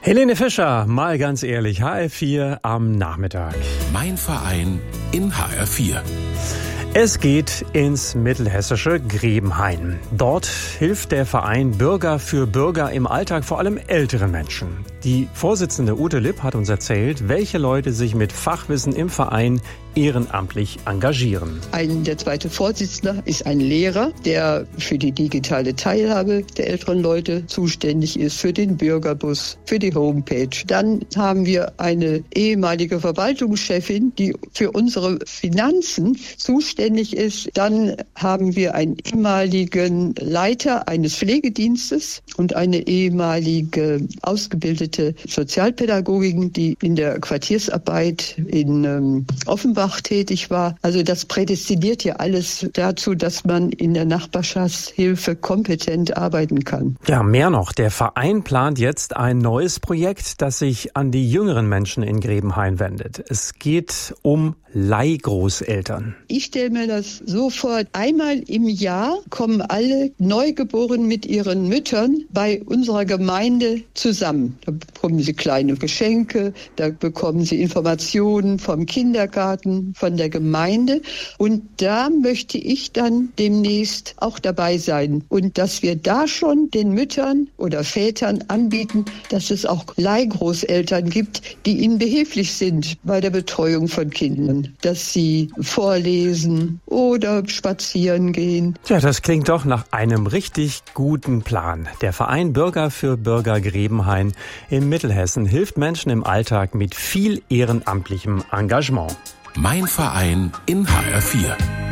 Helene Fischer, mal ganz ehrlich, HR4 am Nachmittag. Mein Verein in HR4. Es geht ins mittelhessische Grebenhain. Dort hilft der Verein Bürger für Bürger im Alltag, vor allem älteren Menschen. Die Vorsitzende Ute Lipp hat uns erzählt, welche Leute sich mit Fachwissen im Verein ehrenamtlich engagieren. Der zweite Vorsitzende ist ein Lehrer, der für die digitale Teilhabe der älteren Leute zuständig ist, für den Bürgerbus, für die Homepage. Dann haben wir eine ehemalige Verwaltungschefin, die für unsere Finanzen zuständig ist. Dann haben wir einen ehemaligen Leiter eines Pflegedienstes und eine ehemalige ausgebildete Sozialpädagogin, die in der Quartiersarbeit in Offenbach tätig war. Also das prädestiniert ja alles dazu, dass man in der Nachbarschaftshilfe kompetent arbeiten kann. Ja, mehr noch. Der Verein plant jetzt ein neues Projekt, das sich an die jüngeren Menschen in Grebenhain wendet. Es geht um Leihgroßeltern. Ich stelle mir das so vor, einmal im Jahr kommen alle Neugeborenen mit ihren Müttern bei unserer Gemeinde zusammen. Da bekommen sie kleine Geschenke, da bekommen sie Informationen vom Kindergarten, von der Gemeinde. Und da möchte ich dann demnächst auch dabei sein. Und dass wir da schon den Müttern oder Vätern anbieten, dass es auch Leihgroßeltern gibt, die ihnen behilflich sind bei der Betreuung von Kindern. Dass sie vorlesen oder spazieren gehen. Ja, das klingt doch nach einem richtig guten Plan. Der Verein Bürger für Bürger Grebenhain in Mittelhessen hilft Menschen im Alltag mit viel ehrenamtlichem Engagement. Mein Verein in HR4.